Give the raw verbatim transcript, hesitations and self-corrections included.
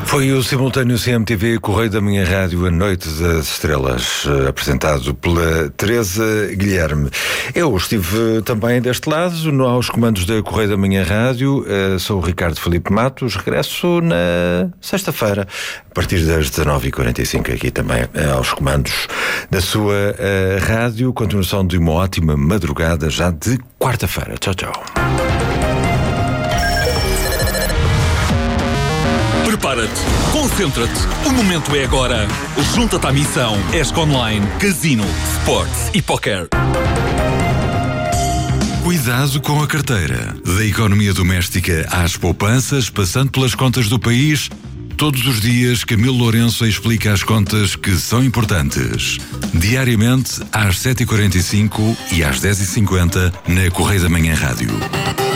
Foi o simultâneo C M T V Correio da Minha Rádio, A Noite das Estrelas, apresentado pela Teresa Guilherme. Eu estive também deste lado, no, aos comandos da Correio da Minha Rádio. Sou o Ricardo Filipe Matos, regresso na sexta-feira, a partir das dezanove e quarenta e cinco, aqui também aos comandos da sua uh, rádio. Continuação de uma ótima madrugada já de quarta-feira. Tchau, tchau. Prepara-te, concentra-te, o momento é agora. Junta-te à missão ESC Online, Casino, Sports e Poker. Cuidado com a carteira. Da economia doméstica às poupanças, passando pelas contas do país, todos os dias Camilo Lourenço explica as contas que são importantes. Diariamente às sete e quarenta e cinco e às dez e cinquenta na Correio da Manhã Rádio.